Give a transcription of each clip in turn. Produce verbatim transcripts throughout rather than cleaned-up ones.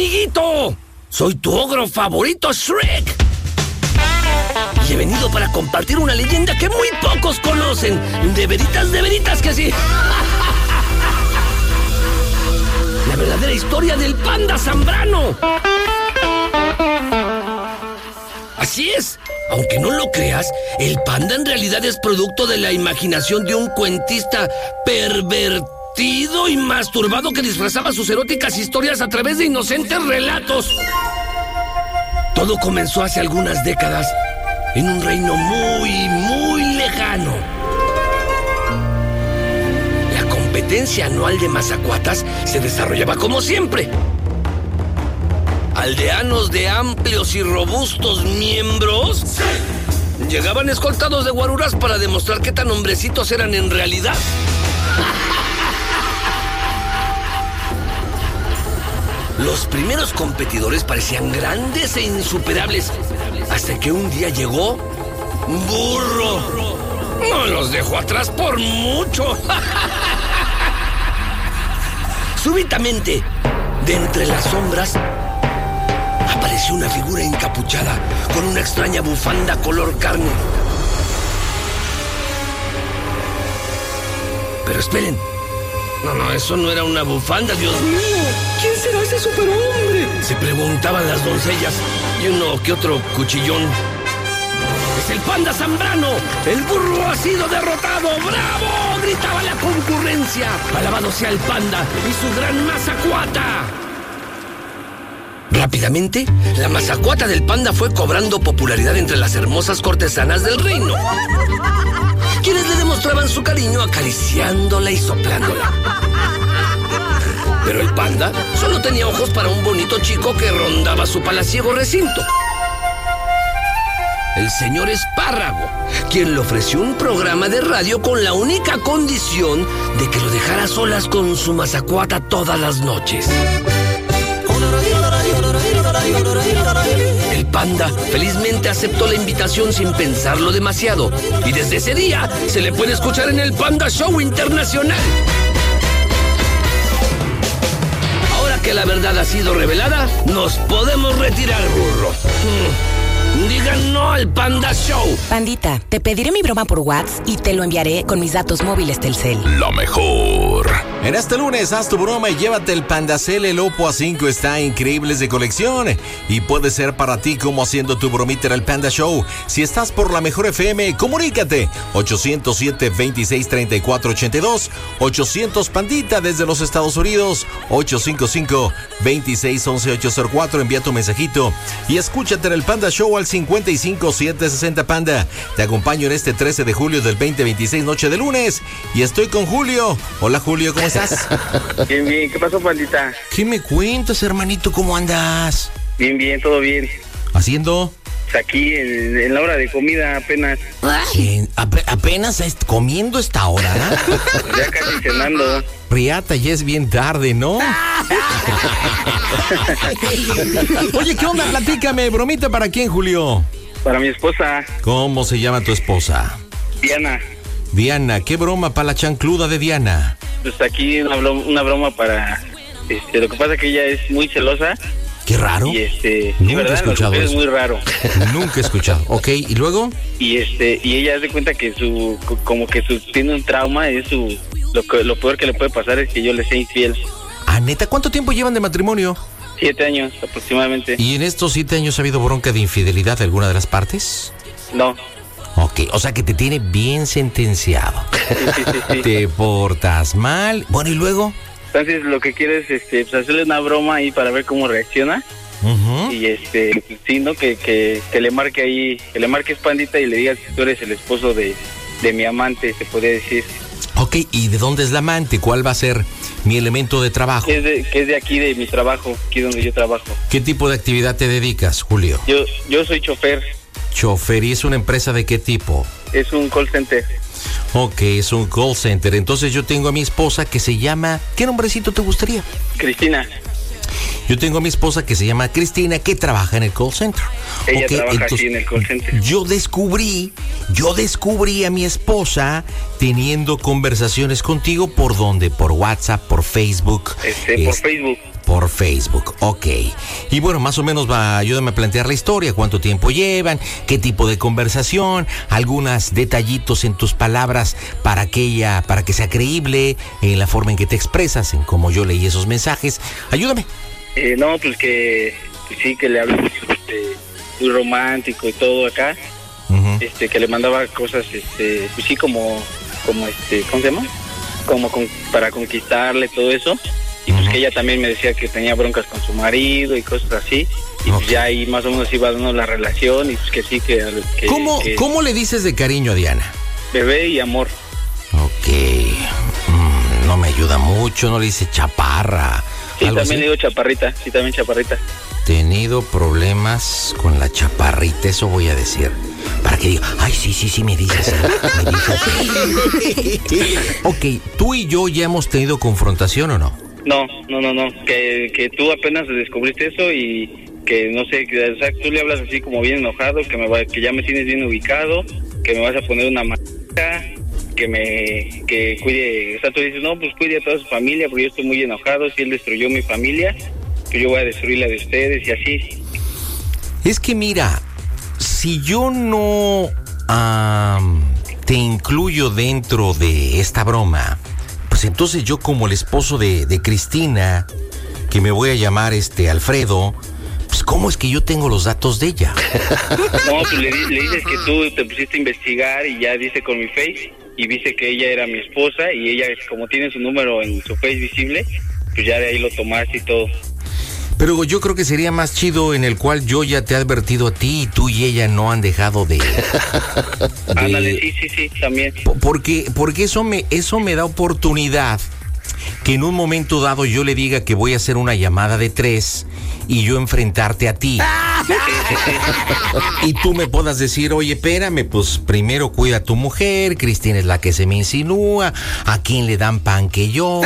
amiguito! Soy tu ogro favorito, Shrek. Y he venido para compartir una leyenda que muy pocos conocen. De veritas, de veritas que sí. La verdadera historia del panda Zambrano. Así es. Aunque no lo creas, el panda en realidad es producto de la imaginación de un cuentista pervertido y masturbado que disfrazaba sus eróticas historias a través de inocentes relatos. Todo comenzó hace algunas décadas en un reino muy, muy lejano. La competencia anual de mazacuatas se desarrollaba como siempre. Aldeanos de amplios y robustos miembros ¡sí! Llegaban escoltados de guaruras para demostrar qué tan hombrecitos eran en realidad. Los primeros competidores parecían grandes e insuperables, hasta que un día llegó Burro. No los dejó atrás por mucho. Súbitamente, de entre las sombras, apareció una figura encapuchada con una extraña bufanda color carne. Pero esperen. No, no, eso no era una bufanda, Dios mío. ¿Quién será ese superhombre? Se preguntaban las doncellas y uno que otro cuchillón. ¡Es el panda Zambrano! ¡El burro ha sido derrotado! ¡Bravo! Gritaba la concurrencia. Alabado sea el panda y su gran mazacuata. Rápidamente, la mazacuata del panda fue cobrando popularidad entre las hermosas cortesanas del reino, quienes le demostraban su cariño acariciándola y soplándola. Pero el panda solo tenía ojos para un bonito chico que rondaba su palaciego recinto. El señor Espárrago, quien le ofreció un programa de radio con la única condición de que lo dejara a solas con su mazacuata todas las noches. El panda felizmente aceptó la invitación sin pensarlo demasiado, y desde ese día se le puede escuchar en el Panda Show Internacional. Ahora que la verdad ha sido revelada, nos podemos retirar, burro. Hmm. Digan no al Panda Show. Pandita, te pediré mi broma por WhatsApp y te lo enviaré con mis datos móviles Telcel. Lo mejor. En este lunes, haz tu broma y llévate el Pandacel. El Oppo A cinco está increíbles de colección y puede ser para ti como haciendo tu bromita en el Panda Show. Si estás por la Mejor F M, comunícate. ochocientos siete, veintiséis, treinta y cuatro, ochenta y dos. ochocientos Pandita desde los Estados Unidos. ochocientos cincuenta y cinco, veintiséis, once, ochocientos cuatro. Envía tu mensajito y escúchate en el Panda Show al cincuenta y cinco, siete sesenta Panda. Te acompaño en este trece de julio del veinte veintiséis, noche de lunes. Y estoy con Julio. Hola, Julio, ¿cómo estás? Bien, bien. ¿Qué pasó, Pandita? ¿Qué me cuentas, hermanito? ¿Cómo andas? Bien, bien, todo bien. ¿Haciendo? Aquí en, en la hora de comida apenas. Ay, ap- apenas est- comiendo esta hora, ¿no? Ya casi cenando. Riata, ya es bien tarde, ¿no? Oye, ¿qué onda? Platícame, bromita, ¿para quién, Julio? Para mi esposa. ¿Cómo se llama tu esposa? Diana. Diana, ¿qué broma para la chancluda de Diana? Pues aquí una, blo- una broma para... Este, lo que pasa es que ella es muy celosa. Qué raro. Y este... Nunca sí, ¿verdad? he escuchado Es eso. muy raro. Nunca he escuchado. Ok, ¿y luego? Y este y ella hace cuenta que su... Como que su tiene un trauma, es su... Lo, que, lo peor que le puede pasar es que yo le sea infiel. Ah, neta, ¿cuánto tiempo llevan de matrimonio? Siete años aproximadamente. ¿Y en estos siete años ha habido bronca de infidelidad de alguna de las partes? No. Ok, o sea que te tiene bien sentenciado. Sí, sí, sí, sí. Te portas mal. Bueno, ¿y luego? Entonces lo que quiero es este, pues hacerle una broma ahí para ver cómo reacciona. Uh-huh. Y este, pues, sí, ¿no? Que, que, que le marque ahí, que le marques, Pandita, y le digas que tú eres el esposo de, de mi amante, se podría decir. Ok, ¿y de dónde es la amante? ¿Cuál va a ser mi elemento de trabajo? Que es de, que es de aquí, de mi trabajo, aquí donde yo trabajo. ¿Qué tipo de actividad te dedicas, Julio? Yo, yo soy chofer. Chofer, ¿y es una empresa de qué tipo? Es un call center. Ok, es un call center. Entonces yo tengo a mi esposa que se llama... ¿Qué nombrecito te gustaría? Cristina. Yo tengo a mi esposa que se llama Cristina, que trabaja en el call center. Ella Okay, trabaja entonces, aquí en el call center. Yo descubrí, yo descubrí a mi esposa teniendo conversaciones contigo. ¿Por dónde? Por WhatsApp, por Facebook. Este, por Es- Facebook. Por Facebook, ok. Y bueno, más o menos va, ayúdame a plantear la historia, cuánto tiempo llevan, qué tipo de conversación, algunos detallitos en tus palabras para que ella, para que sea creíble, en la forma en que te expresas, en cómo yo leí esos mensajes. Ayúdame. Eh, no, pues que pues sí, que le hablé este, muy romántico y todo acá. Ujú. Este, que le mandaba cosas, este, pues sí, como, como este, ¿cómo se llama? Como con, para conquistarle, todo eso. Y pues Ujú. que ella también me decía que tenía broncas con su marido y cosas así. Y pues Ok. ya ahí más o menos iba dando la relación y pues que sí, que... que ¿Cómo, que ¿Cómo le dices de cariño a Diana? bebé y amor. Ok, mm, no me ayuda mucho, no le dice chaparra. Sí, algo también así. le digo chaparrita, sí, también chaparrita. Tenido problemas con la chaparrita, eso voy a decir. Para que diga, ay, sí, sí, sí, me dices. ¿eh? Me dices. Ok, ¿tú y yo ya hemos tenido confrontación o no? No, no, no, no, que, que tú apenas descubriste eso y que no sé, que o sea, tú le hablas así como bien enojado, que me va, que ya me tienes bien ubicado, que me vas a poner una marca, que me, que cuide, o sea, tú dices, no, pues cuide a toda su familia, porque yo estoy muy enojado, si él destruyó mi familia, pues yo voy a destruir la de ustedes y así. Es que mira, si yo no am, te incluyo dentro de esta broma, pues entonces yo como el esposo de, de Cristina, que me voy a llamar este Alfredo, pues ¿cómo es que yo tengo los datos de ella? No, pues le, di- le dices que tú te pusiste a investigar y ya dice con mi Face y dice que ella era mi esposa y ella, como tiene su número en su Face visible, pues ya de ahí lo tomaste y todo. Pero yo creo que sería más chido en el cual yo ya te he advertido a ti y tú y ella no han dejado de... de- Ándale, sí, sí, sí, también. Po- Porque, porque eso me, eso me da oportunidad que en un momento dado yo le diga que voy a hacer una llamada de tres y yo enfrentarte a ti. Y tú me puedas decir, oye, espérame, pues primero cuida a tu mujer, Cristina es la que se me insinúa, a quién le dan pan que llore.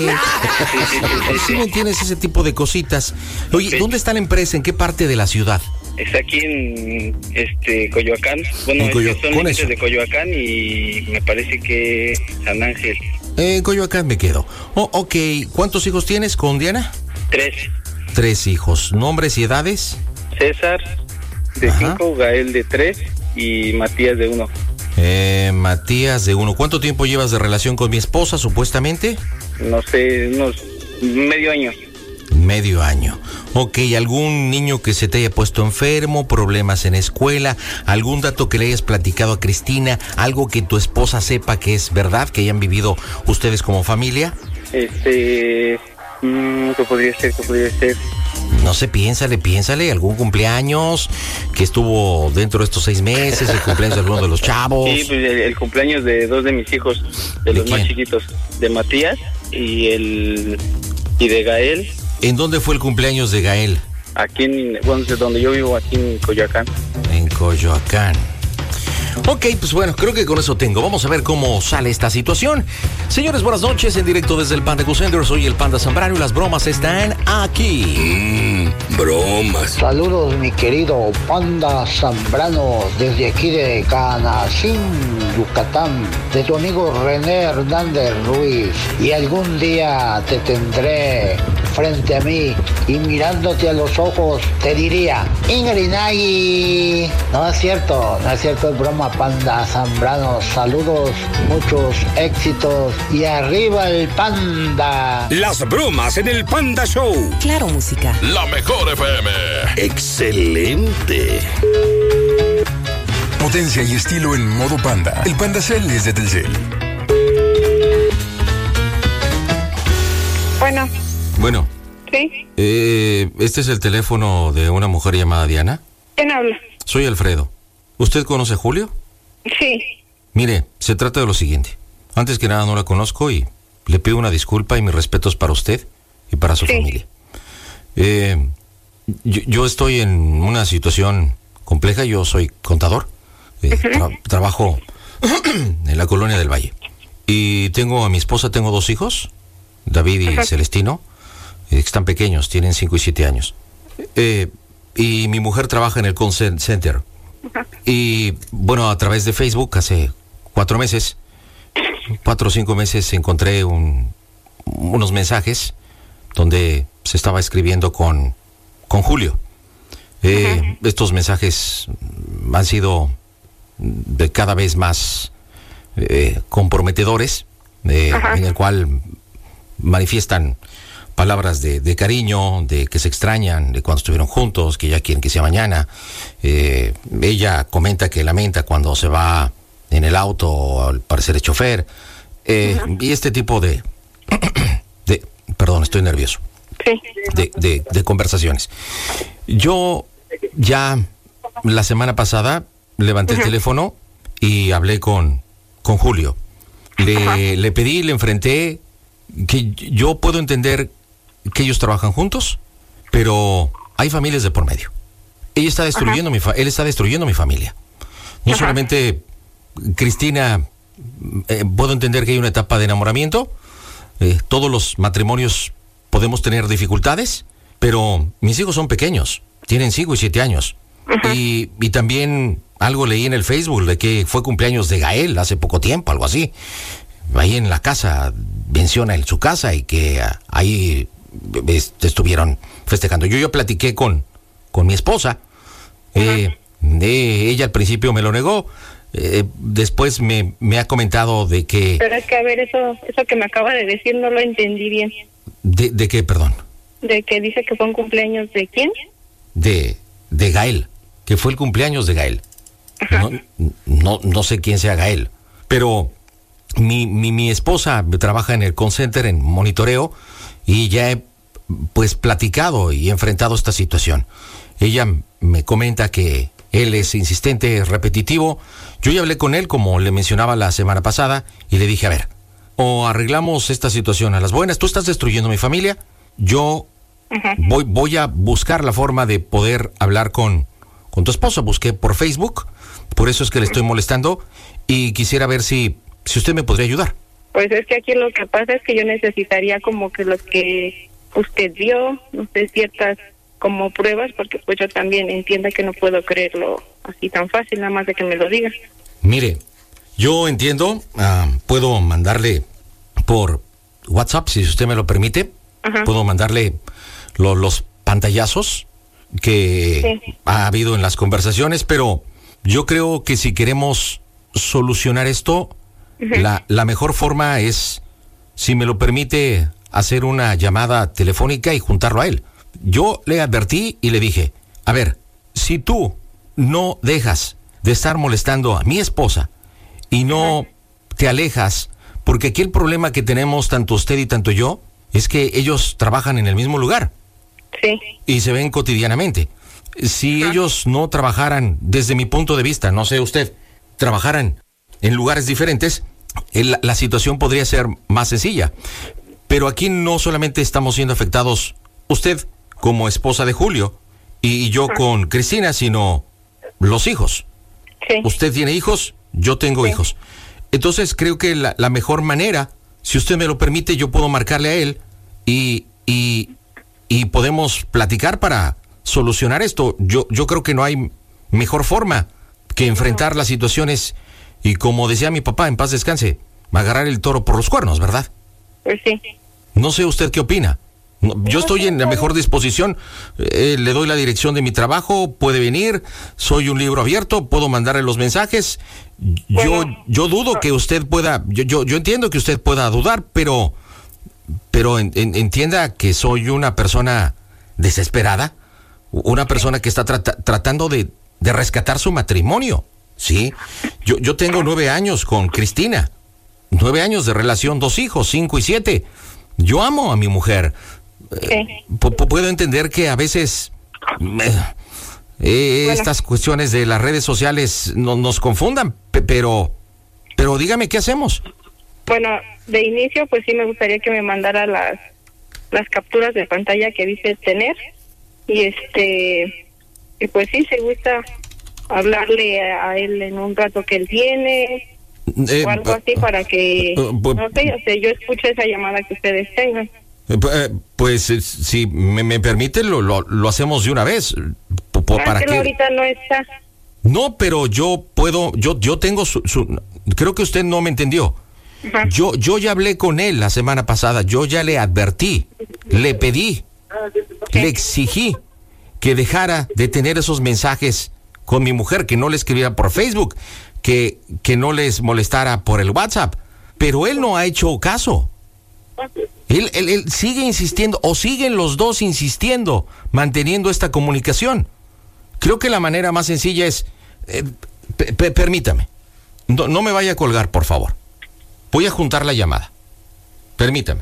¿Sí me entiendes? Ese tipo de cositas. Oye, Sí. ¿dónde está la empresa? ¿En qué parte de la ciudad? Está aquí en este Coyoacán. Bueno, En es Coyo- que son con límites eso. de Coyoacán y me parece que San Ángel. En Coyoacán me quedo. Oh, ok, ¿cuántos hijos tienes con Diana? Tres. Tres hijos. ¿Nombres y edades? César de Ajá. cinco, Gael de tres y Matías de uno. Eh, Matías de uno. ¿Cuánto tiempo llevas de relación con mi esposa, supuestamente? No sé, unos medio año. Medio año. Ok, ¿algún niño que se te haya puesto enfermo, problemas en escuela, algún dato que le hayas platicado a Cristina, algo que tu esposa sepa que es verdad, que hayan vivido ustedes como familia? Este, mm, ¿qué podría ser? ¿Qué podría ser? No sé, piénsale, piénsale, algún cumpleaños que estuvo dentro de estos seis meses, el cumpleaños de alguno de los chavos. Sí, pues el, el cumpleaños de dos de mis hijos, de ¿De los más quién? chiquitos, de Matías y el y de Gael, ¿En dónde fue el cumpleaños de Gael? aquí en, bueno, de donde yo vivo, aquí en Coyoacán. En Coyoacán. Ok, pues bueno, creo que con eso tengo. Vamos a ver cómo sale esta situación. Señores, buenas noches. En directo desde el Panda Cool Center. Soy el Panda Zambrano y las bromas están aquí. Mmm, bromas. Saludos, mi querido Panda Zambrano, desde aquí de Canacín, Yucatán, de tu amigo René Hernández Ruiz. Y algún día te tendré frente a mí y mirándote a los ojos te diría, Ingrinagui. No es cierto, no es cierto, es broma, Panda Zambrano. Saludos, muchos éxitos y arriba el Panda. Las bromas en el Panda Show. Claro, música. La mejor F M. Excelente. Potencia y estilo en modo Panda. El Panda Cell es de Telcel. Bueno, Bueno, ¿sí? eh, este es el teléfono de una mujer llamada Diana. ¿Quién habla? Soy Alfredo. ¿Usted conoce a Julio? Sí. Mire, se trata de lo siguiente. Antes que nada no la conozco y le pido una disculpa y mis respetos para usted y para su Sí. familia. Eh, yo, yo estoy en una situación compleja. Yo soy contador. Eh, tra- trabajo en la colonia del Valle. Y tengo a mi esposa, tengo dos hijos, David y Ajá. Celestino. eh, están pequeños, tienen cinco y siete años. Eh, y mi mujer trabaja en el call center. Ajá. Y bueno, a través de Facebook hace cuatro meses, cuatro o cinco meses, encontré un, unos mensajes donde se estaba escribiendo con, con Julio. Eh, estos mensajes han sido de cada vez más eh, comprometedores, eh, en el cual manifiestan palabras de, de cariño, de que se extrañan, de cuando estuvieron juntos, que ya quieren que sea mañana. Eh, ella comenta que lamenta cuando se va en el auto, al parecer el chofer, eh, y este tipo de, de, perdón, estoy nervioso, sí. de, de, de conversaciones. Yo ya la semana pasada levanté uh-huh. el teléfono y hablé con, con Julio. Le, uh-huh. le pedí, le enfrenté, que yo puedo entender que ellos trabajan juntos, pero hay familias de por medio. Ella está destruyendo uh-huh. mi fa- él está destruyendo mi familia. No uh-huh. solamente Cristina, eh, puedo entender que hay una etapa de enamoramiento, eh, todos los matrimonios podemos tener dificultades, pero mis hijos son pequeños, tienen cinco y siete años. Uh-huh. Y, y también algo leí en el Facebook de que fue cumpleaños de Gael hace poco tiempo, algo así. Ahí en la casa, menciona en su casa y que uh, ahí est- estuvieron festejando. Yo ya platiqué con, con mi esposa. Uh-huh. Eh, eh, ella al principio me lo negó. Eh, después me, me ha comentado de que... Pero es que, a ver, eso eso que me acaba de decir no lo entendí bien. ¿De, de qué, perdón? De que dice que fue un cumpleaños de ¿quién? De, de Gael, que fue el cumpleaños de Gael. No, no, no sé quién sea Gael, pero mi, mi, mi esposa trabaja en el call center, en monitoreo, y ya he pues platicado y enfrentado esta situación. Ella me comenta que él es insistente, repetitivo. Yo ya hablé con él, como le mencionaba la semana pasada, y le dije, a ver, o arreglamos esta situación a las buenas, tú estás destruyendo mi familia, yo uh-huh. voy, voy a buscar la forma de poder hablar con, con tu esposa. Busqué por Facebook, por eso es que le estoy molestando, y quisiera ver si, si usted me podría ayudar. Pues es que aquí lo que pasa es que yo necesitaría como que lo que usted vio, no sé, ciertas como pruebas, porque pues yo también entiendo que no puedo creerlo así tan fácil, nada más de que me lo diga. Mire, yo entiendo, uh, puedo mandarle por WhatsApp, si usted me lo permite, uh-huh. puedo mandarle lo, los pantallazos que sí. ha habido en las conversaciones, pero yo creo que si queremos solucionar esto, uh-huh. la, la mejor forma es, si me lo permite, hacer una llamada telefónica y juntarlo a él. Yo le advertí y le dije, a ver, si tú no dejas de estar molestando a mi esposa y no uh-huh. te alejas, porque aquí el problema que tenemos tanto usted y tanto yo es que ellos trabajan en el mismo lugar. Sí. Y se ven cotidianamente. Si uh-huh. ellos no trabajaran, desde mi punto de vista, no sé usted, trabajaran en lugares diferentes, el, la situación podría ser más sencilla. Pero aquí no solamente estamos siendo afectados usted como esposa de Julio y yo uh-huh. con Cristina, sino los hijos. Sí. Usted tiene hijos, yo tengo sí. hijos. Entonces creo que la, la mejor manera, si usted me lo permite, yo puedo marcarle a él y, y, y podemos platicar para solucionar esto. Yo, yo creo que no hay mejor forma que enfrentar no. las situaciones y, como decía mi papá, en paz descanse, agarrar el toro por los cuernos, ¿verdad? Pues sí. No sé usted qué opina. Yo estoy en la mejor disposición, eh, le doy la dirección de mi trabajo, puede venir, soy un libro abierto, puedo mandarle los mensajes. Yo bueno, yo dudo que usted pueda, yo yo, yo entiendo que usted pueda dudar, pero pero en, en, entienda que soy una persona desesperada, una persona que está trata, tratando de, de rescatar su matrimonio, ¿sí? Yo, yo tengo nueve años con Cristina, nueve años de relación, dos hijos, cinco y siete. Yo amo a mi mujer. Sí. Eh, puedo entender que a veces eh, eh, bueno. estas cuestiones de las redes sociales no, nos confundan, pe- pero pero dígame, ¿qué hacemos? Bueno, de inicio, pues sí me gustaría que me mandara las las capturas de pantalla que dice tener, y este y pues sí, se gusta hablarle a él en un rato que él tiene, eh, o algo así, para que, uh, uh, no sé, o sea, yo escuche esa llamada que ustedes tengan. Eh, pues eh, si me, me permite, lo, lo, lo hacemos de una vez. P- p- ¿Para Ángel qué? ahorita no está. No, pero yo puedo, yo, yo tengo su, su, creo que usted no me entendió. Ajá. Yo, yo ya hablé con él la semana pasada, yo ya le advertí, le pedí, le exigí que dejara de tener esos mensajes con mi mujer, que no le escribiera por Facebook, que, que no les molestara por el WhatsApp, pero él no ha hecho caso. Él, él, él sigue insistiendo, o siguen los dos insistiendo, manteniendo esta comunicación. Creo que la manera más sencilla es, eh, p- p- permítame, no, no me vaya a colgar, por favor. Voy a juntar la llamada. Permítame.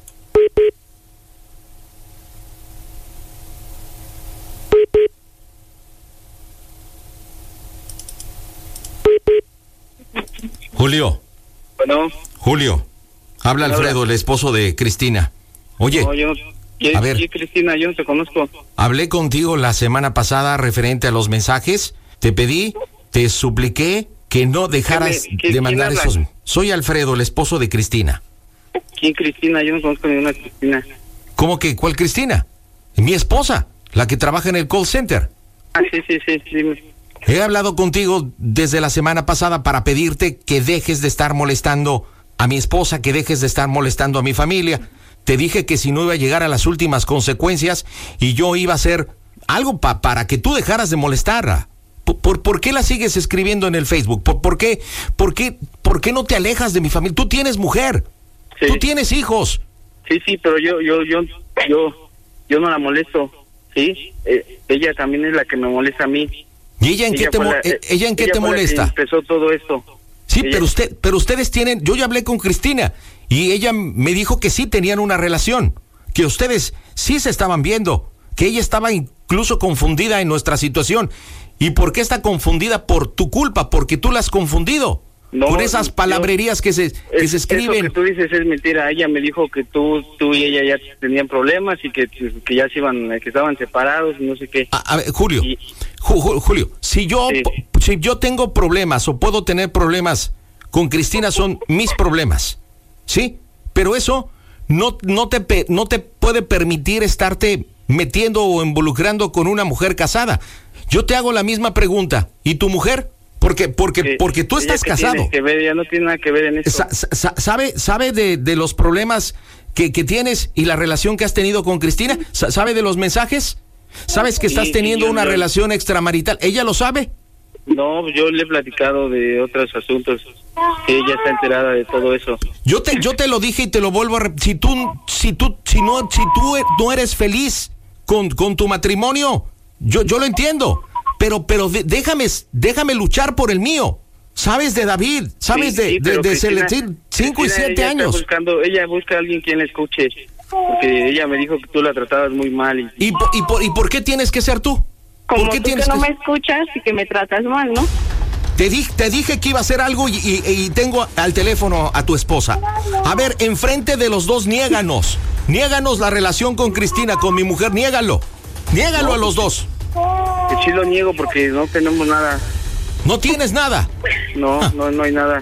Julio. Bueno. Julio. Habla Alfredo, el esposo de Cristina. Oye. No, yo, ¿qué, a ver. ¿qué, Cristina? Yo no te conozco. Hablé contigo la semana pasada referente a los mensajes. Te pedí, te supliqué que no dejaras ¿Qué me- qué- de mandar quién esos. habla? Soy Alfredo, el esposo de Cristina. ¿Quién Cristina? Yo no conozco ninguna Cristina. ¿Cómo que cuál Cristina? Mi esposa, la que trabaja en el call center. Ah, sí, sí, sí, sí. He hablado contigo desde la semana pasada para pedirte que dejes de estar molestando a mi esposa, que dejes de estar molestando a mi familia. Te dije que si no iba a llegar a las últimas consecuencias y yo iba a hacer algo pa- para que tú dejaras de molestarla. ¿Por, por, por qué la sigues escribiendo en el Facebook? ¿Por, por, qué, por, qué, ¿Por qué no te alejas de mi familia? Tú tienes mujer, Sí. tú tienes hijos. Sí, sí, pero yo, yo, yo, yo, yo no la molesto, ¿sí? Eh, ella también es la que me molesta a mí. ¿Y ella en qué te, fue mo- la- eh, ella en qué ella te fue la que molesta? empezó todo esto. Sí, Ella- pero usted, pero ustedes tienen, yo ya hablé con Cristina y ella me dijo que sí tenían una relación, que ustedes sí se estaban viendo, que ella estaba incluso confundida en nuestra situación. ¿Y por qué está confundida? Por tu culpa, porque tú la has confundido. No, por esas yo- palabrerías que se, que Es- se escriben. Eso que tú dices es mentira. Ella me dijo que tú, tú y ella ya tenían problemas y que, que ya se iban, que estaban separados y no sé qué. A, a ver, Julio, Y- Ju- Ju- Julio, si yo, Sí. po- si yo tengo problemas o puedo tener problemas con Cristina, son mis problemas, ¿sí? Pero eso no, no, te, pe- no te puede permitir estarte metiendo o involucrando con una mujer casada. Yo te hago la misma pregunta. ¿Y tu mujer? Porque, porque, que porque tú ella estás que casado. tiene que ver, ella no tiene nada que ver en eso. Sa- sa- ¿Sabe, sabe de, de los problemas que, que tienes y la relación que has tenido con Cristina? Sa- ¿Sabe de los mensajes? ¿Sabes que estás Sí, teniendo sí, yo una lo- relación extramarital? ¿Ella lo sabe? No, yo le he platicado de otros asuntos, que ella está enterada de todo eso. Yo te, yo te lo dije y te lo vuelvo a repetir. Si tú, si tú, si no, si tú e- no eres feliz con, con tu matrimonio, yo, yo lo entiendo. Pero, pero de- déjame, déjame luchar por el mío. Sabes de David, sabes Sí, de, sí, de, pero de Cristina- Celestín, cinco y Cristina, siete ella está años. buscando, ella busca a alguien quien la escuche, porque ella me dijo que tú la tratabas muy mal. Y, ¿Y, po- y, por, ¿Y por qué tienes que ser tú? Como ¿Por qué tú tienes que no que me escuchas y que me tratas mal, ¿no? Te, di- te dije que iba a hacer algo y, y- y tengo al teléfono a tu esposa. A ver, enfrente de los dos, niéganos. Niéganos la relación con Cristina, con mi mujer, niégalo. Niégalo a los dos. que sí lo niego porque no tenemos nada. No tienes nada. No, no, no hay nada.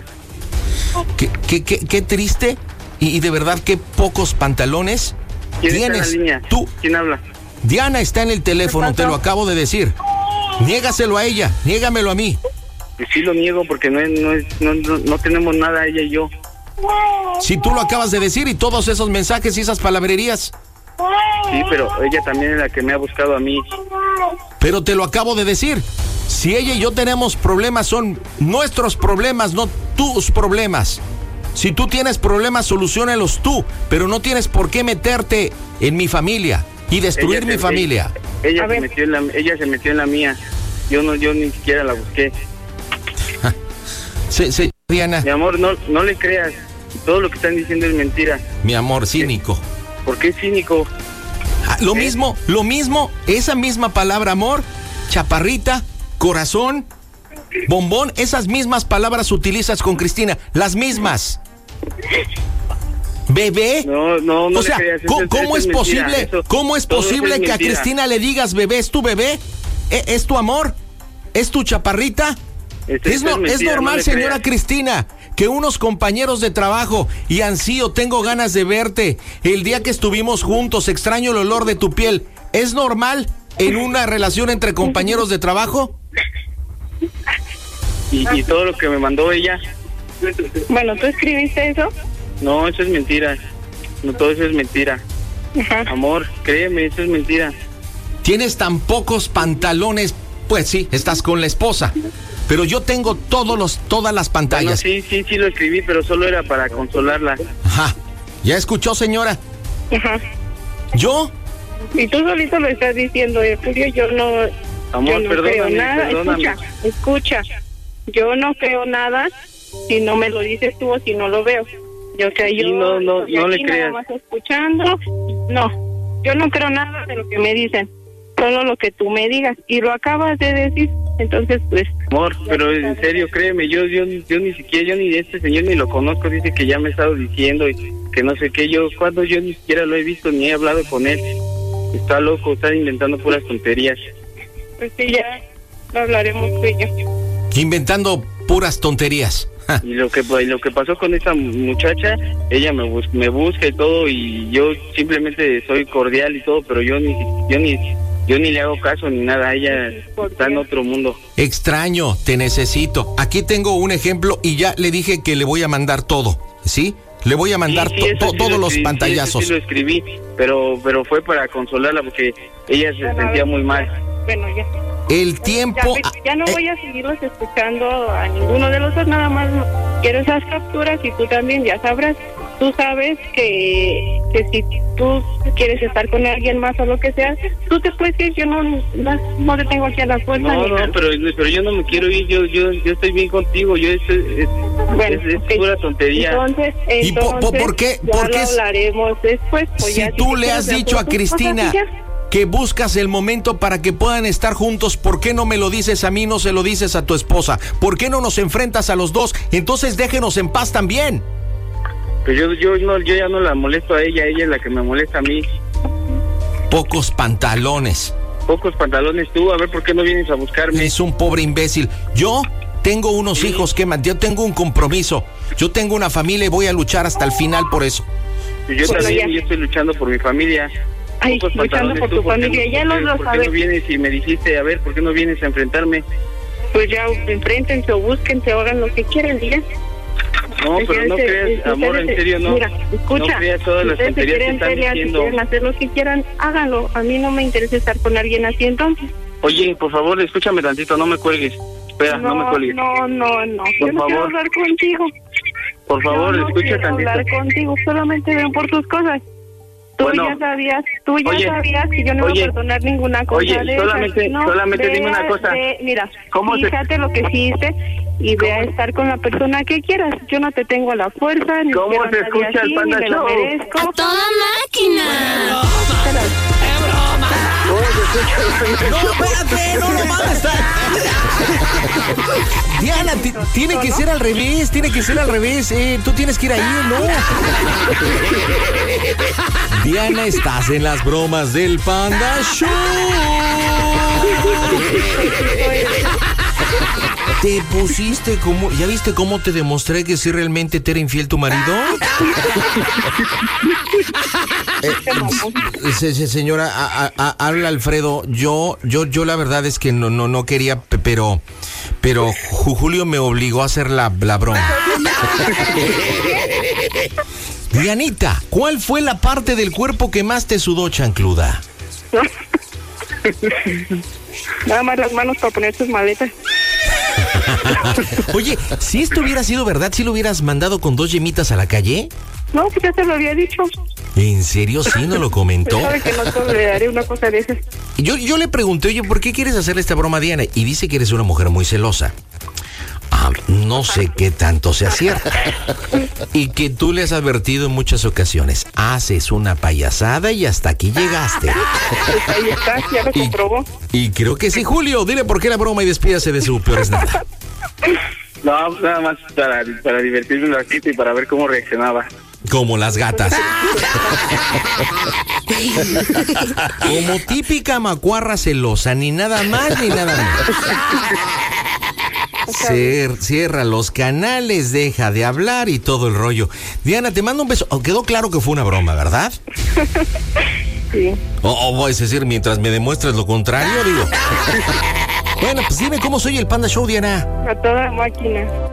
Qué, qué, qué, qué triste y, y de verdad qué pocos pantalones ¿Quién está en tienes la línea? tú. ¿Quién habla? Diana está en el teléfono, te lo acabo de decir. Niégaselo a ella, niégamelo a mí. Que sí lo niego porque no, es, no, es, no, no, no tenemos nada ella y yo. Si tú lo acabas de decir y todos esos mensajes y esas palabrerías. Sí, pero ella también es la que me ha buscado a mí. Pero te lo acabo de decir. Si ella y yo tenemos problemas, son nuestros problemas, no tus problemas. Si tú tienes problemas, soluciónalos tú, pero no tienes por qué meterte en mi familia y destruir Ella mi se- familia. Ella, ella A se ver. metió en la, ella se metió en la mía. Yo no, yo ni siquiera la busqué. Se, se- Diana, Mi amor, no, no le creas. Todo lo que están diciendo es mentira. mi amor cínico. ¿Por qué es cínico? Ah, lo mismo, lo mismo, esa misma palabra amor, chaparrita, corazón, bombón, esas mismas palabras utilizas con Cristina, las mismas. Bebé. No, no, no O le sea, creas. ¿cómo, Eso- cómo eso es mentira. posible, Eso- cómo es todo eso posible es que a mentira. Cristina le digas bebé? ¿Es tu bebé? ¿E- ¿Es tu amor? ¿Es tu chaparrita? Eso- Es, eso no- es es mentira, normal, no le señora creas. Cristina, que unos compañeros de trabajo. Y ansío, tengo ganas de verte. El día que estuvimos juntos, extraño el olor de tu piel. ¿Es normal en una relación entre compañeros de trabajo? Y, y todo lo que me mandó ella. Bueno, ¿tú escribiste eso? No, eso es mentira. No, todo eso es mentira. Ajá. Amor, créeme, eso es mentira. Tienes tan pocos pantalones. Pues sí, estás con la esposa. Pero yo tengo todos los, todas las pantallas. Bueno, sí, sí, sí lo escribí, pero solo era para consolarla. Ajá. ¿Ya escuchó, señora? Ajá. ¿Yo? Y tú solito lo estás diciendo, Julio, yo no, Amor, yo no perdóname, creo nada. perdóname. Escucha, escucha, yo no creo nada si no me lo dices tú o si no lo veo. Yo, o sea, yo Sí, no, no, estoy no le aquí nada creas. más escuchando, no, yo no creo nada de lo que me dicen, solo lo que tú me digas, y lo acabas de decir, entonces pues... Amor, pero en serio, créeme, yo, yo, yo ni siquiera, yo ni de este señor ni lo conozco, dice que ya me ha estado diciendo y que no sé qué, yo, cuando yo ni siquiera lo he visto ni he hablado con él. Está loco, está inventando puras tonterías. Pues sí, ya lo hablaremos tú y yo. Inventando puras tonterías. Ja. Y lo que y lo que pasó con esa muchacha, ella me, bus, me busca y todo, y yo simplemente soy cordial y todo, pero yo ni yo ni yo ni le hago caso ni nada, ella está en otro mundo. Extraño, te necesito. Aquí tengo un ejemplo y ya le dije que le voy a mandar todo, ¿sí? Le voy a mandar sí, sí, to, to, sí todos los escribí, pantallazos. Sí, sí lo escribí, pero pero fue para consolarla porque ella se Bueno, sentía muy mal. Bueno, ya. El tiempo... Ya, ya no eh, voy a seguirlos escuchando a ninguno de los dos, nada más quiero esas capturas y tú también ya sabrás. Tú sabes que, que si tú quieres estar con alguien más o lo que sea, tú te puedes ir, yo no, no, no te tengo aquí a la fuerza. No, ni no, nada. pero, pero yo no me quiero ir, yo yo yo estoy bien contigo, yo estoy, es, Bueno, es, es ok. pura tontería. Entonces, ¿Y po- po- entonces por qué- ya por qué lo es- hablaremos después. Pues si ya, tú te le quedas has de dicho a acuerdo con tus Cristina cosas y ya. que buscas el momento para que puedan estar juntos, ¿por qué no me lo dices a mí, no se lo dices a tu esposa? ¿Por qué no nos enfrentas a los dos? Entonces déjenos en paz también. Pero yo, yo, no, yo ya no la molesto a ella, ella es la que me molesta a mí. Pocos pantalones. Pocos pantalones tú, a ver por qué no vienes a buscarme. Es un pobre imbécil. Yo tengo unos Sí. hijos que man- yo tengo un compromiso. Yo tengo una familia y voy a luchar hasta el final por eso. Y yo Bueno, también, ya. yo estoy luchando por mi familia. Ay, Pocos luchando pantalones por tú, tu ¿por qué no- familia, ya por lo qué- lo ¿Por qué sabes. no vienes y me dijiste, a ver, por qué no vienes a enfrentarme? Pues ya enfréntense o búsquense o hagan lo que quieran, digan. No, Pues pero ya no se- creas, ustedes amor, en se- serio, no. Mira, escucha, no creas todas si las ustedes se tonterías que quieren están pelear, si diciendo. quieren hacer lo que quieran, háganlo. A mí no me interesa estar con alguien así, entonces. Oye, por favor, escúchame tantito, no me cuelgues. Espera, no, me cuelgues. no, no, no. Por Yo no quiero favor. hablar contigo. Por favor, Yo no escucha quiero tantito. hablar contigo, solamente ven por tus cosas. Tú Bueno. ya sabías, tú ya Oye, sabías que yo no oye, iba a perdonar ninguna cosa oye, de solamente- esas. No, solamente dime una vea, cosa. ve, mira, ¿Cómo se- fíjate lo que hiciste y ve a estar con la persona que quieras. Yo no te tengo a la fuerza, ni ¿Cómo quiero a se nadie escucha el así, Panda ni me lo Show? merezco. ¡A toda máquina! No, espérate, no lo van a estar. Diana, ti- tiene que ser al revés, tiene que ser al revés. Eh, tú tienes que ir ahí, ¿no? Diana, estás en las bromas del Panda Show. Te pusiste como... ¿Ya viste cómo te demostré que sí realmente te era infiel tu marido? Eh, se- se- señora, a- a- a- habla Alfredo. Yo, yo, yo la verdad es que no, no, no quería, pe- pero, pero Ju- Julio me obligó a hacer la, la broma. Dianita, ¿cuál fue la parte del cuerpo que más te sudó, chancluda? Nada más las manos para poner tus maletas. Oye, si esto hubiera sido verdad, ¿sí lo hubieras mandado con dos yemitas a la calle? No, pues ya te lo había dicho. ¿En serio? ¿Sí no lo comentó? Sabe que no toleraré una cosa de esas. Yo, yo le pregunté, oye, ¿por qué quieres hacerle esta broma a Diana? Y dice que eres una mujer muy celosa. Ah, no sé qué tanto sea cierto. Y que tú le has advertido en muchas ocasiones. Haces una payasada y hasta aquí llegaste. Pues ahí está, ya lo Y, comprobó. y creo que sí, Julio. Dile por qué la broma y despídase de su peor es nada. No, pues nada más para, para divertirme un ratito y para ver cómo reaccionaba. Como las gatas. Como típica macuarra celosa, ni nada más ni nada menos. Cier- cierra los canales, deja de hablar y todo el rollo. Diana, te mando un beso. Oh, quedó claro que fue una broma, ¿verdad? Sí. O oh, oh, voy a decir, mientras me demuestres lo contrario, digo. Bueno, pues dime cómo soy el Panda Show, Diana. A toda máquina.